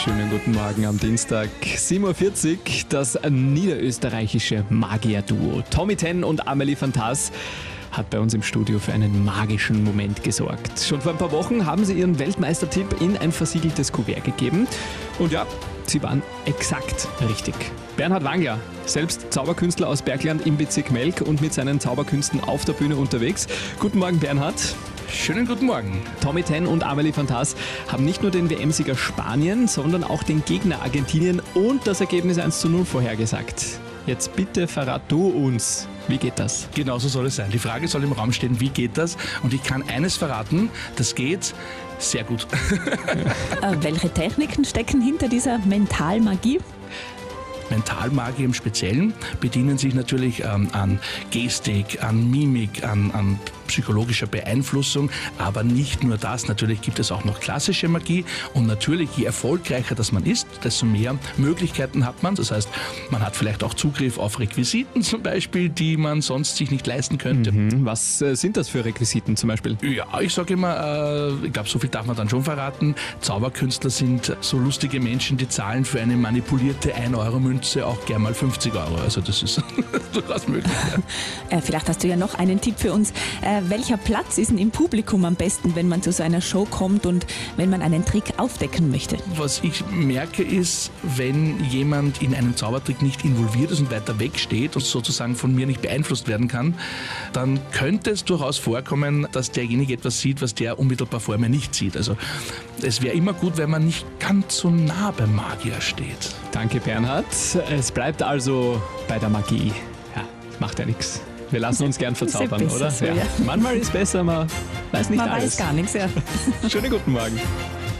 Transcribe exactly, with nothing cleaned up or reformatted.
Schönen guten Morgen am Dienstag, sieben Uhr vierzig. Das niederösterreichische Magier-Duo Tommy Ten und Amelie Fantas hat bei uns im Studio für einen magischen Moment gesorgt. Schon vor ein paar Wochen haben sie ihren Weltmeistertipp in ein versiegeltes Kuvert gegeben. Und ja, sie waren exakt richtig. Bernhard Wangler, selbst Zauberkünstler aus Bergland im Bezirk Melk und mit seinen Zauberkünsten auf der Bühne unterwegs. Guten Morgen, Bernhard. Schönen guten Morgen. Tommy Ten und Amelie Fantas haben nicht nur den W M-Sieger Spanien, sondern auch den Gegner Argentinien und das Ergebnis eins zu null vorhergesagt. Jetzt bitte verrat du uns, wie geht das? Genau so soll es sein. Die Frage soll im Raum stehen, wie geht das? Und ich kann eines verraten, das geht sehr gut. äh, welche Techniken stecken hinter dieser Mentalmagie? Mentalmagie im Speziellen bedienen sich natürlich ähm, an Gestik, an Mimik, an, an psychologischer Beeinflussung, aber nicht nur das. Natürlich gibt es auch noch klassische Magie und natürlich, je erfolgreicher das man ist, desto mehr Möglichkeiten hat man. Das heißt, man hat vielleicht auch Zugriff auf Requisiten zum Beispiel, die man sonst sich nicht leisten könnte. Mhm. Was äh, sind das für Requisiten zum Beispiel? Ja, ich sage immer, äh, ich glaube, so viel darf man dann schon verraten. Zauberkünstler sind so lustige Menschen, die zahlen für eine manipulierte ein Euro Münze auch gern mal fünfzig Euro. Also das ist durchaus möglich. Ja. Äh, vielleicht hast du ja noch einen Tipp für uns. Äh, welcher Platz ist denn im Publikum am besten, wenn man zu so einer Show kommt und wenn man einen Trick aufdecken möchte? Was ich merke ist, wenn jemand in einem Zaubertrick nicht involviert ist und weiter weg steht und sozusagen von mir nicht beeinflusst werden kann, dann könnte es durchaus vorkommen, dass derjenige etwas sieht, was der unmittelbar vor mir nicht sieht. Also es wäre immer gut, wenn man nicht ganz so nah beim Magier steht. Danke, Bernhard. Es bleibt also bei der Magie. Ja, macht ja nichts. Wir lassen uns gern verzaubern, oder? So, ja. Ja. Manchmal ist besser, man weiß nicht man alles. Man weiß gar nichts, ja. Schönen guten Morgen.